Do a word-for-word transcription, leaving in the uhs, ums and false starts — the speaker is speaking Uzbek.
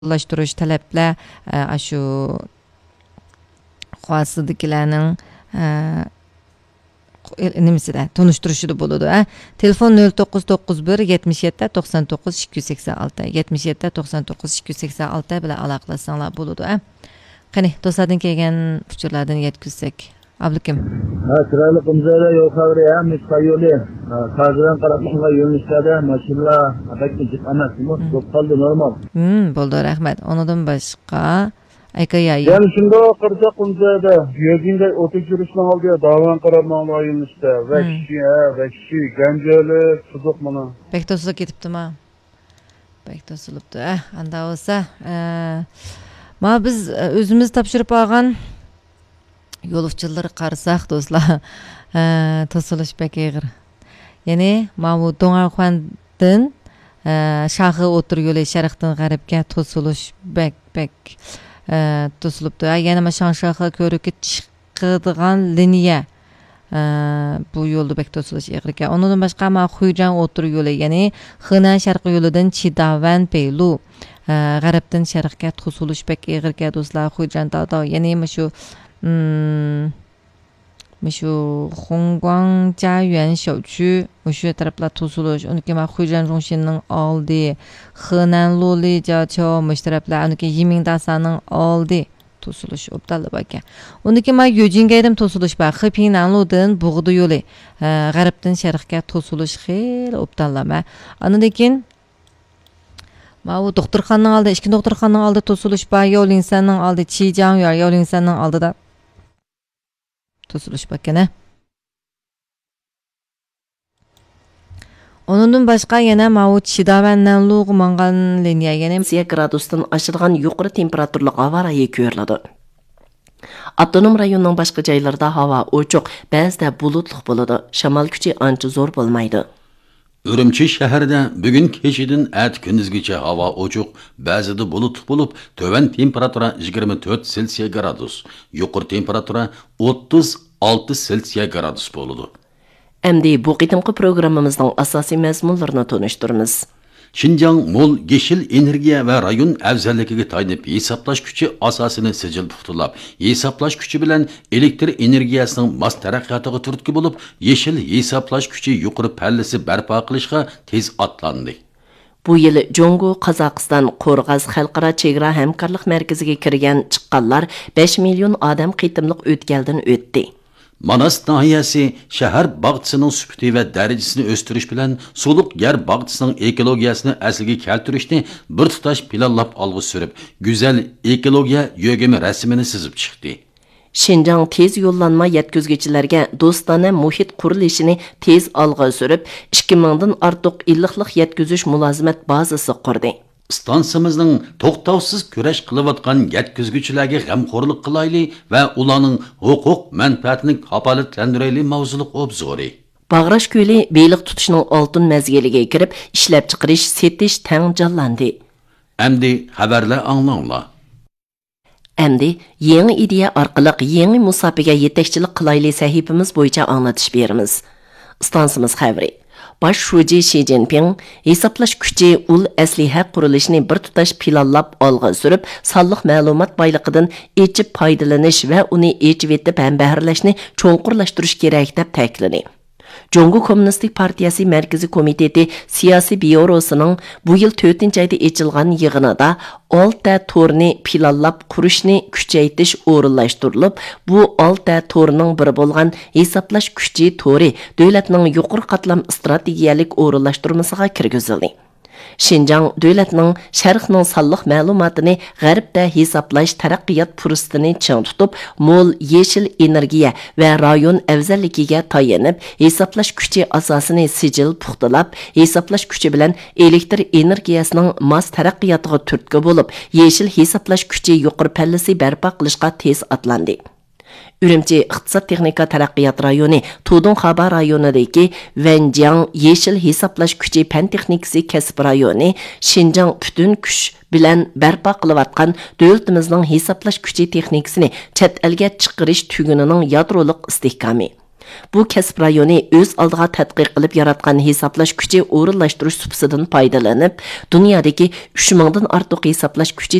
ulaştırış talepler şu xavfsizliklarning nimasida tanıştırışı buludu. Telefon nol to'qqiz to'qqiz bir yetmish yetti to'qson to'qqiz ikki yuz sakson olti yetmish yetti to'qson to'qqiz ikki yuz sakson olti bilan aloqalashsanglar buludu. Qani do'stlardan kelgan uchurlardan yetkazsak. Abdukim. Ha, chiroyli qumzada yo'l xavri ham yo'li. Qarzidan qarabga yo'nalishlarda mashinalar harakatga chiqamasmi? Ko'p qoldi normal. Hmm, bo'ldi, rahmat. Onadan boshqa ayqayay. Yani şimdi o qirda qumzada yo'lingda o'tib yurishdan oldiga davan qarabman yo'nalishda va kishi, va kishi ganjoli, tuzuq mana. Bek to'silib ketibdimi? Bek to'silibdi. Eh, anda bo'lsa, ma biz o'zimiz topshirib olgan yo'lovchilar qarasak do'stlar, to'silish bek og'ir. Ya'ni mana Do'ng'arxondan Sharqqa o'tir yo'li sharqdan g'arbga to'silish bek bek to'silibdi. Yana mana Shanshaxga ko'rikka chiqadigan liniya bu yo'lda bek to'silish og'ir ekan. Undan boshqa mana Xuyjan o'tir yo'li, ya'ni Xenan sharq yo'lidan Chidavan Peylu g'arbdan sharqga to'silish bek og'ir ekan do'stlar. Xuyjanda ya'ni mana shu Mishu Hongguang Jiayuan Xiaoqu o'sha taraflar to'silish, uniki ma Xuyjan Zhongshinning oldi, Henan Luli Jiaqiao o'sha taraflar, uniki Yimingdasanning oldi to'silish o'ptalib ekan. Uniki ma Yujingaydan to'silish bor, Xipinanludan Bug'di yo'li, g'arbdan sharqqa to'silish xeyli o'ptalama. Undan keyin ma u doktorxonaning oldi, ikki doktorxonaning oldi to'silish bor, Yo'linsanning oldi, Chijiang Yo'linsanning oldida to'silish bakana. Onundan boshqa yana mavut Chidavandan Luq mangan liniya, ya'ni gradusdan oshirgan yuqori temperaturli havo rayi ko'riladi. Avtonom rayonning boshqa joylarida havo ochiq, ba'zida bulutli bo'ladi. Shamol kuchi ancha zo'r bo'lmaydi. Ürümçi şəhərdə bugün keçidin ət gündüzgəcə hava oçuq, bəzida bulutlu bo'lib, tövən temperatura yigirma to'rt Selsiya gradus, yuqori temperatura o'ttiz olti Selsiya gradus bo'ladi. Endi bu qitimqi programmamizning asosiy mazmunlarini tanishtiramiz. Xinjiang mol yeşil energiya va rayon afzalligiga tayanib hisoblash kuchi asosini sijil puxtulab, hisoblash kuchi bilan elektr energiyasining mos taraqqiyotiga turtki bo'lib, yeşil hisoblash kuchi yuqori pallasi barpo qilishga tez atlandi. Bu yil Jongo, Qozog'iston, Qo'rg'az xalqaro chegara hamkorlik markaziga kirgan chiqqanlar besh million odam qitimliq o'tkaldan o'tdi. Manas nahiyasi shahar bog'chisining sifati va darajasini o'stirish bilan suluq yer bog'chisining ekologiyasini asliga keltirishni bir tutash planlab olg'i surib, go'zal ekologiya yo'g'imi rasmini sizib chiqdi. Xinjiang tez yo'llanma yetkazuvchilarga do'stona muhit qurilishini tez olg'a surib, ikki mingdan ortiq illiqlik yetkazish mulozimat bazasi qurdi. Stansimizning to'xtovsiz kurash qilayotgan yetkazuvchilarga g'amxo'rlik qilayli va ularning huquq manfaatini kafolatlantirayli mavzuliq obzori. Bag'rash ko'li beliq tutishning oltin mazgiliga kirib, ishlab chiqarish, setish tang jonlandi. Endi xabarlar anglanglar. Endi yangi ideya orqali yangi musobaqa yetakchilik qilayli sahifamiz bo'yicha anglatish beramiz. Stansimiz xabari. Baş Shuji Xi Jinping hisoblash kuchi ul asliha qurilishini bir tutash planlab olg'a surib, sonliq ma'lumot boyligidan echib foydalanish va uni echib etib ham bahrlashni cho'nqurlashtirish kerak deb ta'kidladi. Jongo Kommunistik Partiyasi Markaziy Komiteti siyosiy byurosining bu yil to'rtinchi oyda ochilgan yig'inida olti torni planlab qurishni kuchaytirish o'rinlashtirilib, bu olti torning biri bo'lgan hisoblash kuchi tori davlatning yuqori qatlam strategiyalik o'rinlashtirmasiga kirgizildi. Xinjiang davlatining sharqning sonliq ma'lumotini g'arbda hisoblash taraqqiyot fursatini ching tutib, mo'l yeşil energiya va rayon afzalligiga tayanib, hisoblash kuchi asosini sijil puxtalab, hisoblash kuchi bilan elektr energiyasining mos taraqqiyotiga turtki bo'lib, yeşil hisoblash kuchi yuqori pallasi barpo qilishga tez atlandi. Ürümçi iqtisod texnika taraqqiyot rayoni Tudun Xaba rayonidagi Wenjiang yeşil hisoblash kuchi fan texnikasi kasb rayoni Xinjiang butun kuch bilan barpo qilayotgan davlatimizning hisoblash kuchi texnikasini chet elga chiqarish tugunining yadroliq istehkomi. Bu kasb rayoni o'z oldiga tadqiq qilib yaratgan hisoblash kuchi o'rinlashtirish supsidan foydalanib, dunyodagi uch mingdan ortiq hisoblash kuchi